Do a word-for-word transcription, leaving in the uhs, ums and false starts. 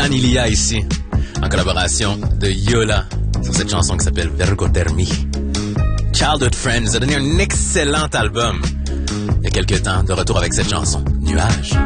Danilia ici, en collaboration de Yola, sur cette chanson qui s'appelle Vergotermi. Childhood Friends a donné un excellent album il y a quelques temps, de retour avec cette chanson, Nuages.